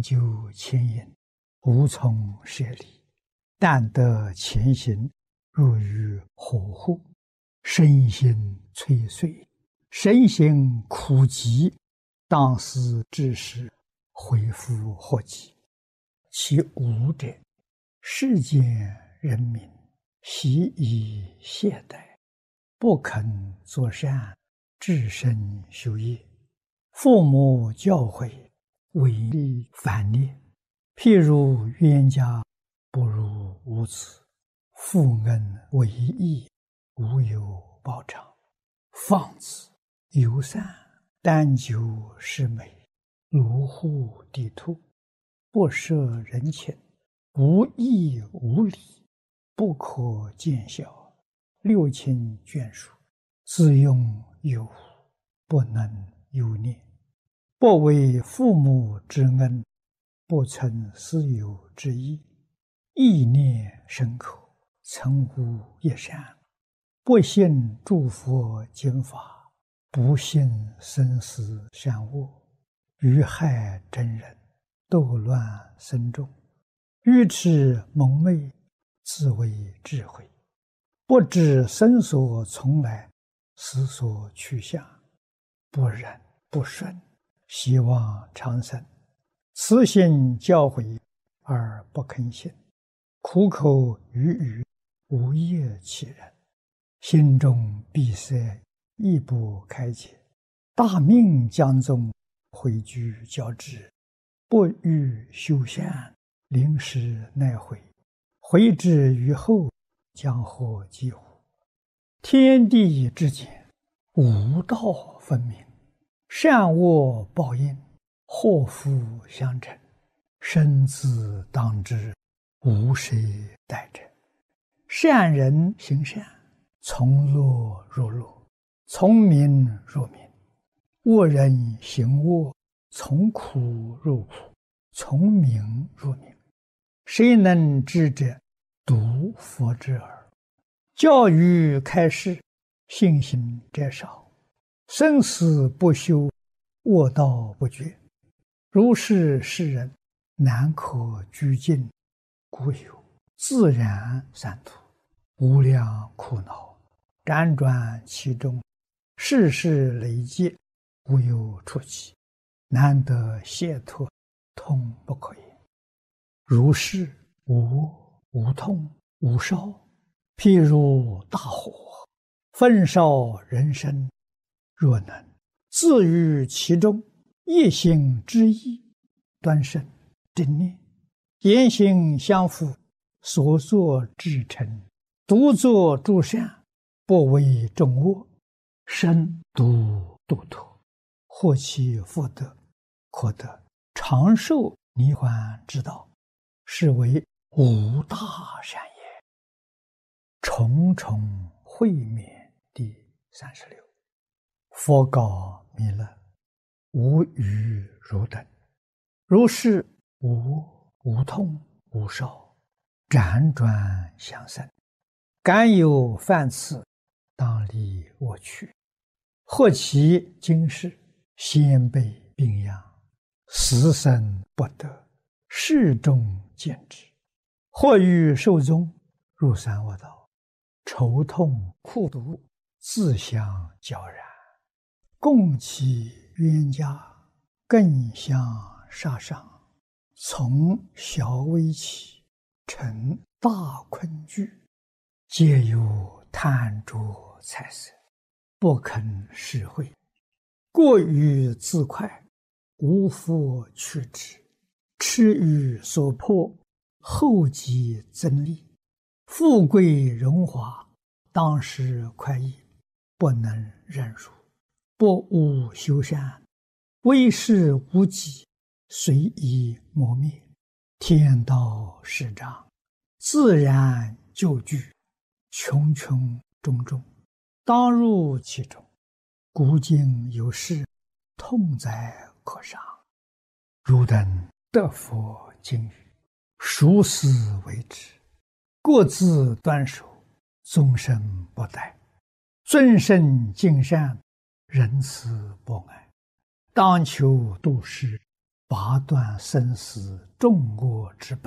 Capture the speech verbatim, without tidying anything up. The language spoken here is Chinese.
究牵引，无从舍离。但得前行，入于火湖，身心摧碎，身心苦极，当思之时，恢复祸及。其五者，世间人民习以懈怠，不肯作善，至身修业。父母教诲，违逆反逆，譬如冤家不如无子，父恩为义，无有报偿。放子游散，但求是美，卢户地兔，不摄人情，无义无礼，不可见效，六亲眷属，自用有无，不能有念。不为父母之恩，不曾师友之义，意念深刻，曾无一善。不信诸佛经法，不信生死善恶，愚害真人，斗乱僧众，愚痴蒙昧，自为智慧，不知生所从来，死所去向，不忍不顺，希望长生，慈心教诲而不肯信，苦口语语，无业其人，心中闭塞，亦不开解。大命将终，回居交织，不欲修善，临时奈悔，回之于后，将获几乎？天地之间，无道分明，善恶报应，祸福相承，生自当之，无谁代者。善人行善，从乐入乐，从名入名；恶人行恶，从苦入苦，从名入名。谁能知者？独佛之耳。教育开示，信行者少。生死不休，恶道不绝。如是世人，难可居尽，故有自然三途，无量苦恼，辗转其中，世事累积，无有出期，难得解脱，痛不可言。如是无无痛无烧，譬如大火，焚烧人身，若能自于其中，一心之意，端慎正念，言行相符，所作至诚，独作诸善，不为众恶，身独度脱，获其福德，可得长寿涅槃之道，是为无大善也。重重会面第三十六。佛告弥勒：无余汝等，如是无无痛无烧，辗转相生，敢有犯次，当离我去。或其今世，先辈病殃，死生不得，世众见之；或于寿终，入三恶道，愁痛苦毒，自相交然。共其冤家，更相杀伤，从小微起，成大困惧，皆有贪着财色，不肯施惠，过于自快，无复去之，痴于所迫，后继增利，富贵荣华，当时快意，不能忍辱，不务修善，为事无己，随意磨灭，天道始彰，自然就具，穷穷种种，当入其中。古今有事，痛哉可伤。汝等得佛经语，熟思为之，各自端守，终身不殆，尊圣敬善，仁慈博爱，当求度世， 拔断生死众恶之本。